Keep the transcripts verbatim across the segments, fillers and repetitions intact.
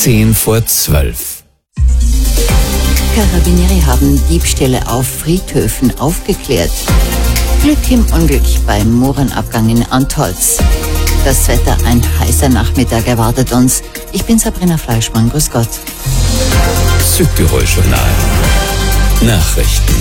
Zehn vor zwölf. Karabinieri haben Diebstähle auf Friedhöfen aufgeklärt. Glück im Unglück beim Mohrenabgang in Antholz. Das Wetter, ein heißer Nachmittag erwartet uns. Ich bin Sabrina Fleischmann, grüß Gott. Südtirol Journal. Nachrichten.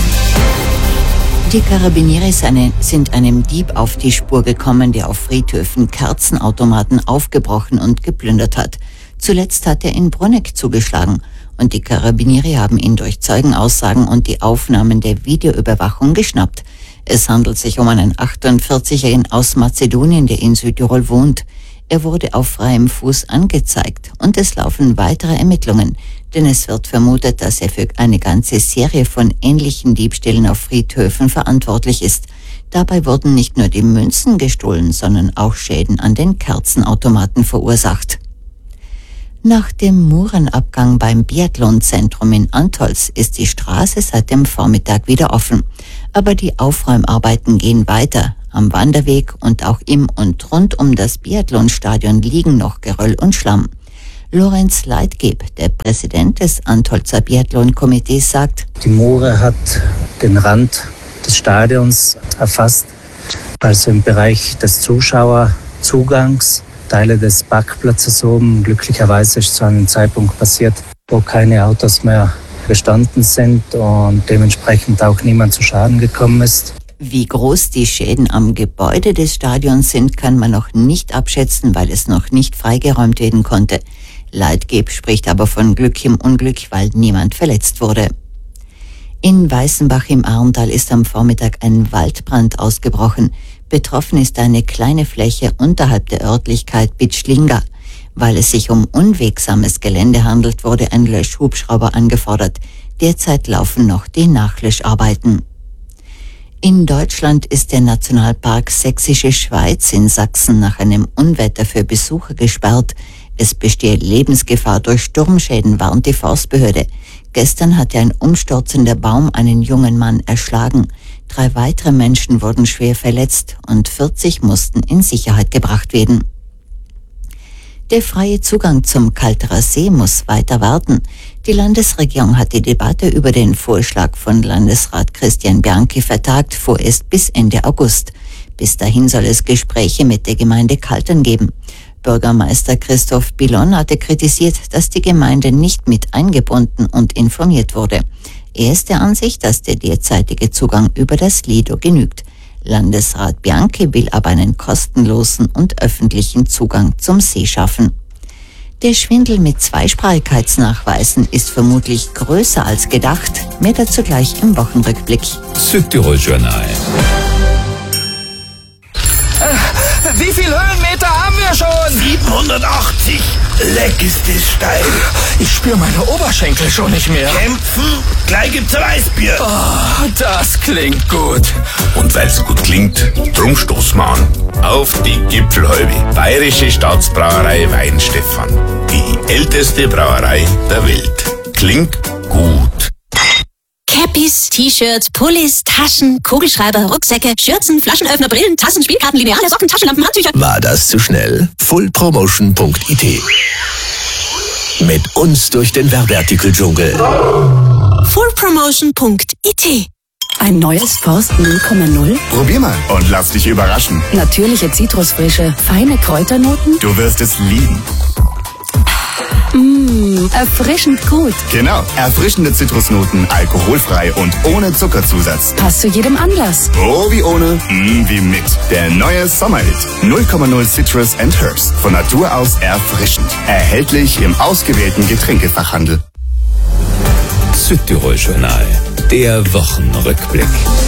Die Karabinieri sind einem Dieb auf die Spur gekommen, der auf Friedhöfen Kerzenautomaten aufgebrochen und geplündert hat. Zuletzt hat er in Bruneck zugeschlagen und die Karabinieri haben ihn durch Zeugenaussagen und die Aufnahmen der Videoüberwachung geschnappt. Es handelt sich um einen achtundvierzigjährigen aus Mazedonien, der in Südtirol wohnt. Er wurde auf freiem Fuß angezeigt und es laufen weitere Ermittlungen, denn es wird vermutet, dass er für eine ganze Serie von ähnlichen Diebstählen auf Friedhöfen verantwortlich ist. Dabei wurden nicht nur die Münzen gestohlen, sondern auch Schäden an den Kerzenautomaten verursacht. Nach dem Mohrenabgang beim Biathlonzentrum in Antholz ist die Straße seit dem Vormittag wieder offen. Aber die Aufräumarbeiten gehen weiter. Am Wanderweg und auch im und rund um das Biathlonstadion liegen noch Geröll und Schlamm. Lorenz Leitgeb, der Präsident des Antholzer Biathlon-Komitees, sagt: Die Moore hat den Rand des Stadions erfasst, also im Bereich des Zuschauerzugangs, Teile des Parkplatzes oben. Glücklicherweise ist zu einem Zeitpunkt passiert, wo keine Autos mehr gestanden sind und dementsprechend auch niemand zu Schaden gekommen ist. Wie groß die Schäden am Gebäude des Stadions sind, kann man noch nicht abschätzen, weil es noch nicht freigeräumt werden konnte. Leitgeb spricht aber von Glück im Unglück, weil niemand verletzt wurde. In Weißenbach im Arntal ist am Vormittag ein Waldbrand ausgebrochen. Betroffen ist eine kleine Fläche unterhalb der Örtlichkeit Bitschlinga. Weil es sich um unwegsames Gelände handelt, wurde ein Löschhubschrauber angefordert. Derzeit laufen noch die Nachlöscharbeiten. In Deutschland ist der Nationalpark Sächsische Schweiz in Sachsen nach einem Unwetter für Besucher gesperrt. Es bestehe Lebensgefahr durch Sturmschäden, warnt die Forstbehörde. Gestern hatte ein umstürzender Baum einen jungen Mann erschlagen. Drei weitere Menschen wurden schwer verletzt und vierzig mussten in Sicherheit gebracht werden. Der freie Zugang zum Kalterer See muss weiter warten. Die Landesregierung hat die Debatte über den Vorschlag von Landesrat Christian Bianchi vertagt, vorerst bis Ende August. Bis dahin soll es Gespräche mit der Gemeinde Kaltern geben. Bürgermeister Christoph Billon hatte kritisiert, dass die Gemeinde nicht mit eingebunden und informiert wurde. Er ist der Ansicht, dass der derzeitige Zugang über das Lido genügt. Landesrat Bianchi will aber einen kostenlosen und öffentlichen Zugang zum See schaffen. Der Schwindel mit Zweisprachigkeitsnachweisen ist vermutlich größer als gedacht. Mehr dazu gleich im Wochenrückblick. Südtirol Journal. Äh, wie viel Höhenmeter haben wir schon? siebenhundertachtzig. Leck ist es steil. Ich spüre meine Oberschenkel schon nicht mehr. Kämpfen? Gleich gibt's ein Weißbier. Oh, das klingt gut. Und weil's gut klingt, drum stoßen wir an. Auf die Gipfelhalbe. Bayerische Staatsbrauerei Weinstefan. Die älteste Brauerei der Welt. Klingt gut. Cappies, T-Shirts, Pullis, Taschen, Kugelschreiber, Rucksäcke, Schürzen, Flaschenöffner, Brillen, Tassen, Spielkarten, Lineale, Socken, Taschenlampen, Handtücher. War das zu schnell? full promotion punkt i t. Mit uns durch den Werbeartikeldschungel. full promotion punkt i t. Ein neues Forst null Komma null? Probier mal und lass dich überraschen. Natürliche Zitrusfrische, feine Kräuternoten? Du wirst es lieben. Mmh, erfrischend gut. Genau, erfrischende Zitrusnoten, alkoholfrei und ohne Zuckerzusatz. Passt zu jedem Anlass. Oh wie ohne, mm wie mit. Der neue Sommerhit. null Komma null Citrus and Herbs. Von Natur aus erfrischend. Erhältlich im ausgewählten Getränkefachhandel. Südtirol Journal. Der Wochenrückblick.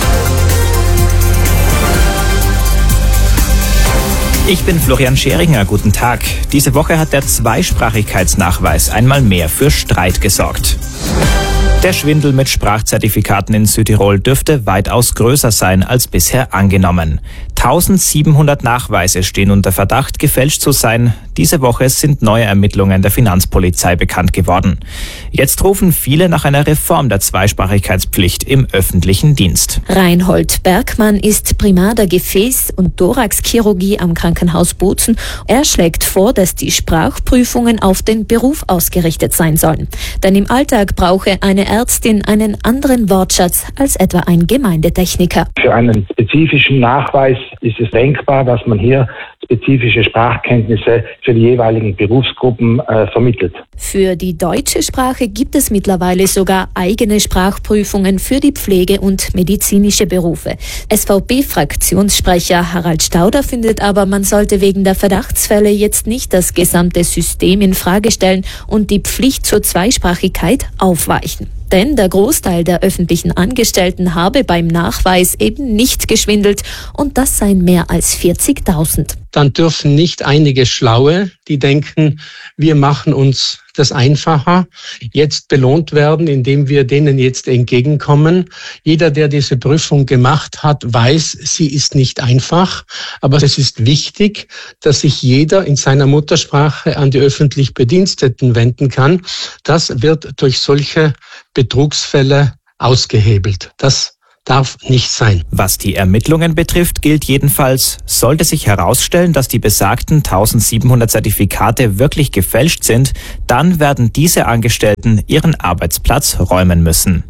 Ich bin Florian Scheringer, guten Tag. Diese Woche hat der Zweisprachigkeitsnachweis einmal mehr für Streit gesorgt. Der Schwindel mit Sprachzertifikaten in Südtirol dürfte weitaus größer sein als bisher angenommen. eintausendsiebenhundert Nachweise stehen unter Verdacht, gefälscht zu sein. Diese Woche sind neue Ermittlungen der Finanzpolizei bekannt geworden. Jetzt rufen viele nach einer Reform der Zweisprachigkeitspflicht im öffentlichen Dienst. Reinhold Bergmann ist Primar der Gefäß- und Thoraxchirurgie am Krankenhaus Bozen. Er schlägt vor, dass die Sprachprüfungen auf den Beruf ausgerichtet sein sollen. Denn im Alltag brauche eine Ärztin einen anderen Wortschatz als etwa ein Gemeindetechniker. Für einen spezifischen Nachweis ist es denkbar, dass man hier spezifische Sprachkenntnisse für die jeweiligen Berufsgruppen äh, vermittelt. Für die deutsche Sprache gibt es mittlerweile sogar eigene Sprachprüfungen für die Pflege- und medizinische Berufe. S V P-Fraktionssprecher Harald Stauder findet aber, man sollte wegen der Verdachtsfälle jetzt nicht das gesamte System in Frage stellen und die Pflicht zur Zweisprachigkeit aufweichen. Denn der Großteil der öffentlichen Angestellten habe beim Nachweis eben nicht geschwindelt und das seien mehr als vierzigtausend. Dann dürfen nicht einige Schlaue, die denken, wir machen uns das einfacher, jetzt belohnt werden, indem wir denen jetzt entgegenkommen. Jeder, der diese Prüfung gemacht hat, weiß, sie ist nicht einfach, aber es ist wichtig, dass sich jeder in seiner Muttersprache an die öffentlich Bediensteten wenden kann. Das wird durch solche Betrugsfälle ausgehebelt. Das darf nicht sein. Was die Ermittlungen betrifft, gilt jedenfalls, sollte sich herausstellen, dass die besagten eintausendsiebenhundert Zertifikate wirklich gefälscht sind, dann werden diese Angestellten ihren Arbeitsplatz räumen müssen.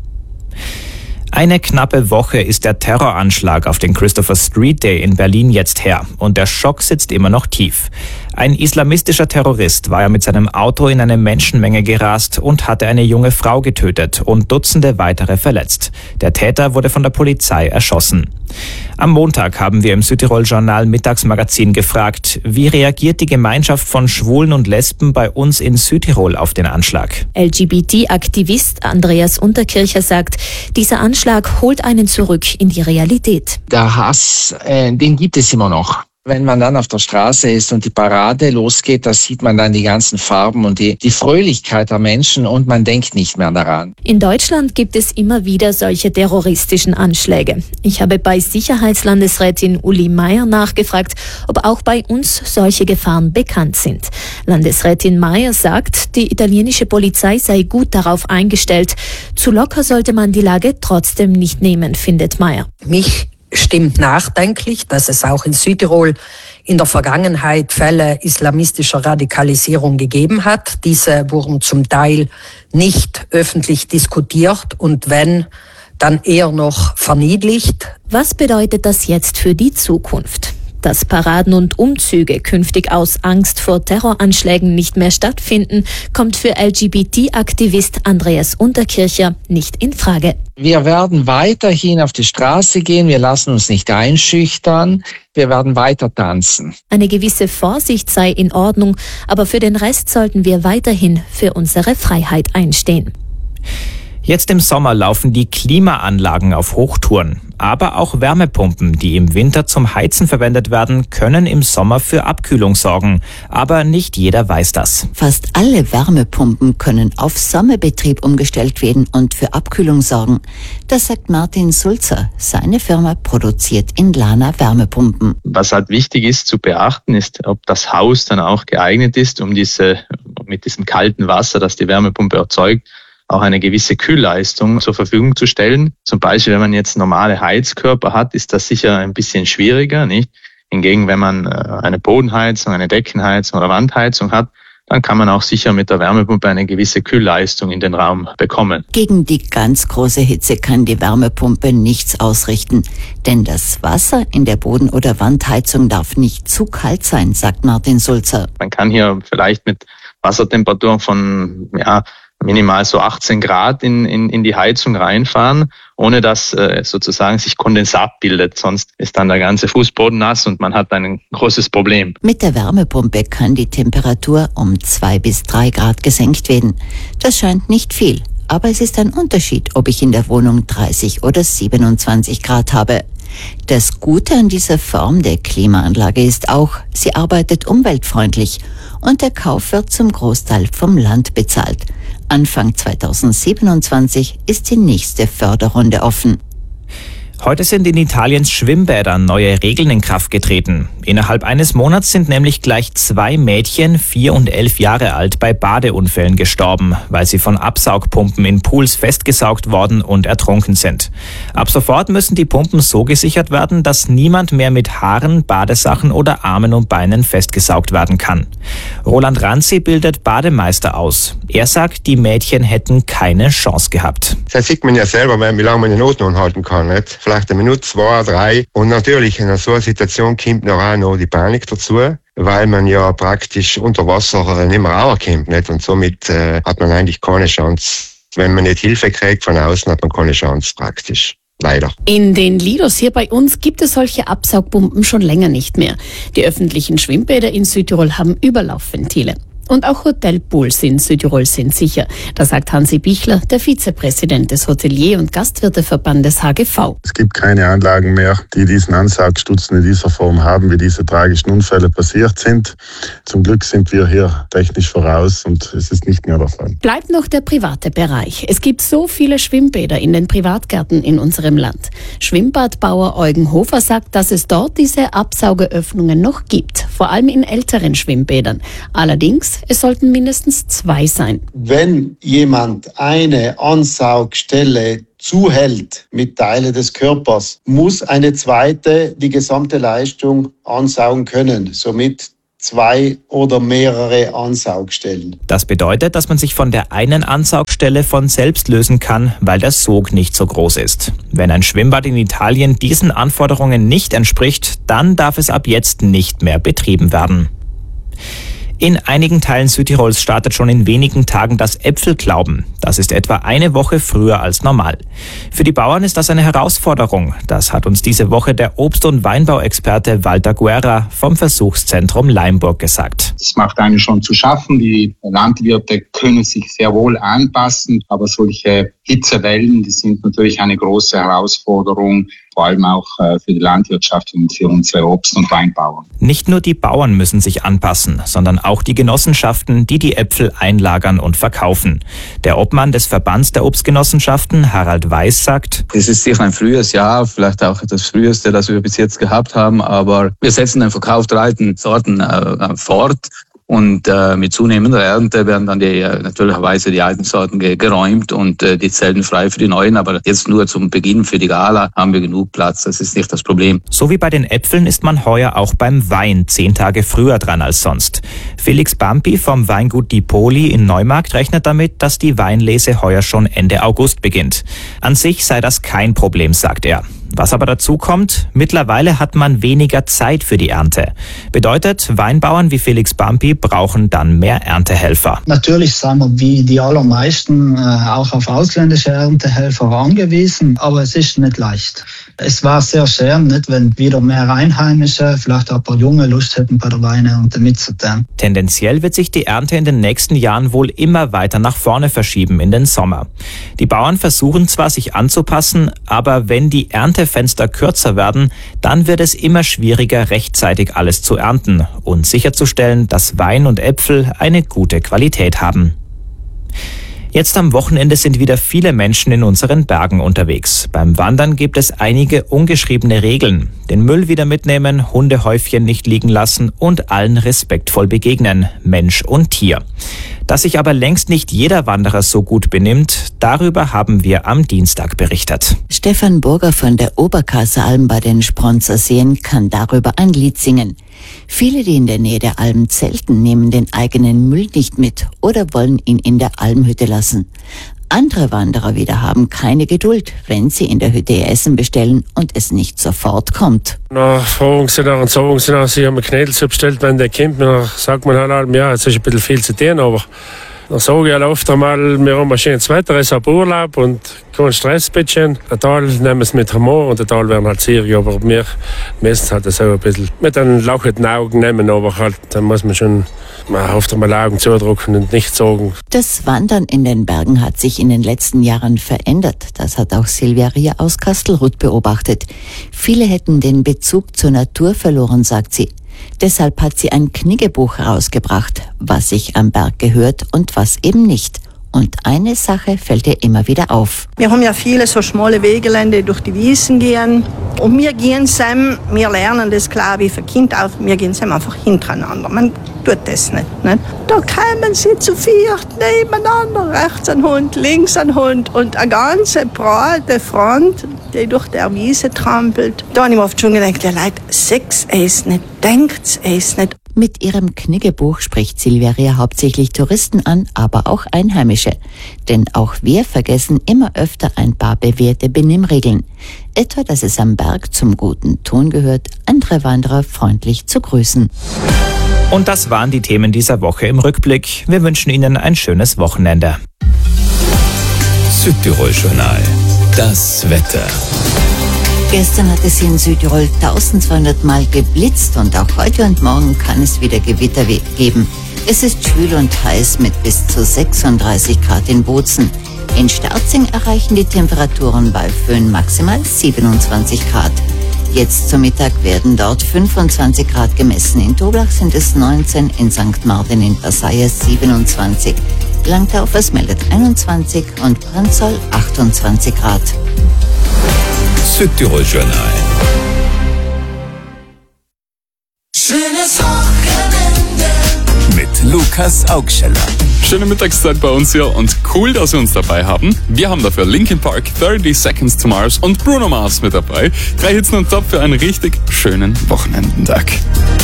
Eine knappe Woche ist der Terroranschlag auf den Christopher Street Day in Berlin jetzt her und der Schock sitzt immer noch tief. Ein islamistischer Terrorist war ja mit seinem Auto in eine Menschenmenge gerast und hatte eine junge Frau getötet und Dutzende weitere verletzt. Der Täter wurde von der Polizei erschossen. Am Montag haben wir im Südtirol-Journal Mittagsmagazin gefragt, wie reagiert die Gemeinschaft von Schwulen und Lesben bei uns in Südtirol auf den Anschlag? L G B T-Aktivist Andreas Unterkircher sagt, dieser Anschlag holt einen zurück in die Realität. Der Hass, äh, den gibt es immer noch. Wenn man dann auf der Straße ist und die Parade losgeht, da sieht man dann die ganzen Farben und die, die Fröhlichkeit der Menschen und man denkt nicht mehr daran. In Deutschland gibt es immer wieder solche terroristischen Anschläge. Ich habe bei Sicherheitslandesrätin Uli Meier nachgefragt, ob auch bei uns solche Gefahren bekannt sind. Landesrätin Meier sagt, die italienische Polizei sei gut darauf eingestellt. Zu locker sollte man die Lage trotzdem nicht nehmen, findet Meier. Mich stimmt nachdenklich, dass es auch in Südtirol in der Vergangenheit Fälle islamistischer Radikalisierung gegeben hat. Diese wurden zum Teil nicht öffentlich diskutiert und wenn, dann eher noch verniedlicht. Was bedeutet das jetzt für die Zukunft? Dass Paraden und Umzüge künftig aus Angst vor Terroranschlägen nicht mehr stattfinden, kommt für L G B T-Aktivist Andreas Unterkircher nicht in Frage. Wir werden weiterhin auf die Straße gehen, wir lassen uns nicht einschüchtern, wir werden weiter tanzen. Eine gewisse Vorsicht sei in Ordnung, aber für den Rest sollten wir weiterhin für unsere Freiheit einstehen. Jetzt im Sommer laufen die Klimaanlagen auf Hochtouren. Aber auch Wärmepumpen, die im Winter zum Heizen verwendet werden, können im Sommer für Abkühlung sorgen. Aber nicht jeder weiß das. Fast alle Wärmepumpen können auf Sommerbetrieb umgestellt werden und für Abkühlung sorgen. Das sagt Martin Sulzer. Seine Firma produziert in Lana Wärmepumpen. Was halt wichtig ist zu beachten, ist, ob das Haus dann auch geeignet ist, um diese, mit diesem kalten Wasser, das die Wärmepumpe erzeugt, auch eine gewisse Kühlleistung zur Verfügung zu stellen. Zum Beispiel, wenn man jetzt normale Heizkörper hat, ist das sicher ein bisschen schwieriger, nicht? Hingegen, wenn man eine Bodenheizung, eine Deckenheizung oder Wandheizung hat, dann kann man auch sicher mit der Wärmepumpe eine gewisse Kühlleistung in den Raum bekommen. Gegen die ganz große Hitze kann die Wärmepumpe nichts ausrichten, denn das Wasser in der Boden- oder Wandheizung darf nicht zu kalt sein, sagt Martin Sulzer. Man kann hier vielleicht mit Wassertemperaturen von, ja, minimal so achtzehn Grad in, in, in die Heizung reinfahren, ohne dass äh, sozusagen sich Kondensat bildet. Sonst ist dann der ganze Fußboden nass und man hat ein großes Problem. Mit der Wärmepumpe kann die Temperatur um zwei bis drei Grad gesenkt werden. Das scheint nicht viel, aber es ist ein Unterschied, ob ich in der Wohnung dreißig oder siebenundzwanzig Grad habe. Das Gute an dieser Form der Klimaanlage ist auch, sie arbeitet umweltfreundlich und der Kauf wird zum Großteil vom Land bezahlt. Anfang zweitausendsiebenundzwanzig ist die nächste Förderrunde offen. Heute sind in Italiens Schwimmbädern neue Regeln in Kraft getreten. Innerhalb eines Monats sind nämlich gleich zwei Mädchen, vier und elf Jahre alt, bei Badeunfällen gestorben, weil sie von Absaugpumpen in Pools festgesaugt worden und ertrunken sind. Ab sofort müssen die Pumpen so gesichert werden, dass niemand mehr mit Haaren, Badesachen oder Armen und Beinen festgesaugt werden kann. Roland Ranzi bildet Bademeister aus. Er sagt, die Mädchen hätten keine Chance gehabt. Das sieht man ja selber, wie lange man den Atem anhalten kann. Nicht? Vielleicht eine Minute, zwei, drei. Und natürlich in so einer Situation kommt noch auch noch die Panik dazu, weil man ja praktisch unter Wasser nicht mehr rauskommt. Nicht? Und somit äh, hat man eigentlich keine Chance. Wenn man nicht Hilfe kriegt von außen, hat man keine Chance praktisch. Leider. In den Lidos hier bei uns gibt es solche Absaugpumpen schon länger nicht mehr. Die öffentlichen Schwimmbäder in Südtirol haben Überlaufventile. Und auch Hotelpools in Südtirol sind sicher. Das sagt Hansi Bichler, der Vizepräsident des Hotelier- und Gastwirteverbandes H G V. Es gibt keine Anlagen mehr, die diesen Ansaugstutzen in dieser Form haben, wie diese tragischen Unfälle passiert sind. Zum Glück sind wir hier technisch voraus und es ist nicht mehr der Fall. Bleibt noch der private Bereich. Es gibt so viele Schwimmbäder in den Privatgärten in unserem Land. Schwimmbadbauer Eugen Hofer sagt, dass es dort diese Absaugeöffnungen noch gibt, vor allem in älteren Schwimmbädern. Allerdings es sollten mindestens zwei sein. Wenn jemand eine Ansaugstelle zuhält mit Teilen des Körpers, muss eine zweite die gesamte Leistung ansaugen können. Somit zwei oder mehrere Ansaugstellen. Das bedeutet, dass man sich von der einen Ansaugstelle von selbst lösen kann, weil der Sog nicht so groß ist. Wenn ein Schwimmbad in Italien diesen Anforderungen nicht entspricht, dann darf es ab jetzt nicht mehr betrieben werden. In einigen Teilen Südtirols startet schon in wenigen Tagen das Äpfelklauben. Das ist etwa eine Woche früher als normal. Für die Bauern ist das eine Herausforderung. Das hat uns diese Woche der Obst- und Weinbauexperte Walter Guerra vom Versuchszentrum Leimburg gesagt. Das macht einen schon zu schaffen. Die Landwirte können sich sehr wohl anpassen, aber solche Hitzewellen, die sind natürlich eine große Herausforderung, vor allem auch für die Landwirtschaft und für unsere Obst- und Weinbauern. Nicht nur die Bauern müssen sich anpassen, sondern auch die Genossenschaften, die die Äpfel einlagern und verkaufen. Der Obmann des Verbands der Obstgenossenschaften, Harald Weiß, sagt: Es ist sicher ein frühes Jahr, vielleicht auch das früheste, das wir bis jetzt gehabt haben, aber wir setzen den Verkauf der alten Sorten äh, fort. Und äh, mit zunehmender Ernte werden dann die, äh, natürlicherweise die alten Sorten ge- geräumt und äh, die Zellen frei für die neuen. Aber jetzt nur zum Beginn für die Gala haben wir genug Platz. Das ist nicht das Problem. So wie bei den Äpfeln ist man heuer auch beim Wein zehn Tage früher dran als sonst. Felix Bampi vom Weingut Di Poli in Neumarkt rechnet damit, dass die Weinlese heuer schon Ende August beginnt. An sich sei das kein Problem, sagt er. Was aber dazu kommt, mittlerweile hat man weniger Zeit für die Ernte. Bedeutet, Weinbauern wie Felix Bampi brauchen dann mehr Erntehelfer. Natürlich sind wir wie die allermeisten äh, auch auf ausländische Erntehelfer angewiesen, aber es ist nicht leicht. Es war sehr schön, nicht, wenn wieder mehr Einheimische, vielleicht auch ein paar Junge Lust hätten, bei der Weinernte mitzutun. Tendenziell wird sich die Ernte in den nächsten Jahren wohl immer weiter nach vorne verschieben in den Sommer. Die Bauern versuchen zwar, sich anzupassen, aber wenn die Erntefenster kürzer werden, dann wird es immer schwieriger, rechtzeitig alles zu ernten und sicherzustellen, dass Wein und Äpfel eine gute Qualität haben. Jetzt am Wochenende sind wieder viele Menschen in unseren Bergen unterwegs. Beim Wandern gibt es einige ungeschriebene Regeln. Den Müll wieder mitnehmen, Hundehäufchen nicht liegen lassen und allen respektvoll begegnen, Mensch und Tier. Dass sich aber längst nicht jeder Wanderer so gut benimmt, darüber haben wir am Dienstag berichtet. Stefan Burger von der Oberkasser Alm bei den Spronzer Seen kann darüber ein Lied singen. Viele, die in der Nähe der Alm zelten, nehmen den eigenen Müll nicht mit oder wollen ihn in der Almhütte lassen. Andere Wanderer wieder haben keine Geduld, wenn sie in der Hütte ihr Essen bestellen und es nicht sofort kommt. Na, fragen sie nach und sagen sie nach, sie haben eine Knädelsuppe bestellt, wenn der kommt, dann sagt man halt, ja, jetzt ist ein bisschen viel zu tun, aber Dann sage ich halt oft einmal, wir haben ein schönes Wetter, es ist ein Urlaub und kein Stress, bitte. Ein Teil nehmen es mit Humor und ein Teil werden halt seriös, aber wir müssen halt so ein bisschen mit einem lachenden Augen nehmen, aber halt, dann muss man schon man oft einmal Augen zudrücken und nichts sagen. Das Wandern in den Bergen hat sich in den letzten Jahren verändert. Das hat auch Silvia Rier aus Kastelruth beobachtet. Viele hätten den Bezug zur Natur verloren, sagt sie. Deshalb hat sie ein Kniggebuch herausgebracht, was sich am Berg gehört und was eben nicht. Und eine Sache fällt ihr immer wieder auf. Wir haben ja viele so schmale Wegelände, die durch die Wiesen gehen. Und wir gehen zusammen, wir lernen das klar wie für Kind auf, wir gehen zusammen einfach hintereinander. Man tut das nicht. nicht? Da kommen sie zu viert nebeneinander, rechts ein Hund, links ein Hund und eine ganze breite Front, die durch der Wiese trampelt. Da habe ich mir oft schon gedacht, ja Leute, seht's es nicht, denkt's es nicht. Mit ihrem Kniggebuch spricht Silvia Rier hauptsächlich Touristen an, aber auch Einheimische. Denn auch wir vergessen immer öfter ein paar bewährte Benimmregeln. Etwa, dass es am Berg zum guten Ton gehört, andere Wanderer freundlich zu grüßen. Und das waren die Themen dieser Woche im Rückblick. Wir wünschen Ihnen ein schönes Wochenende. Südtirol-Journal. Das Wetter. Gestern hat es in Südtirol eintausendzweihundert Mal geblitzt und auch heute und morgen kann es wieder Gewitter geben. Es ist schwül und heiß mit bis zu sechsunddreißig Grad in Bozen. In Sterzing erreichen die Temperaturen bei Föhn maximal siebenundzwanzig Grad. Jetzt zum Mittag werden dort fünfundzwanzig Grad gemessen. In Toblach sind es neunzehn, in Sankt Martin in Passaias siebenundzwanzig. Langtaufers meldet einundzwanzig und Pranzoll achtundzwanzig Grad. Südtirol-Journal. Schönes Wochenende mit Lukas Augscheller. Schöne Mittagszeit bei uns hier und cool, dass wir uns dabei haben. Wir haben dafür Linkin Park, thirty Seconds to Mars und Bruno Mars mit dabei. Drei Hits non-stop für einen richtig schönen Wochenendentag.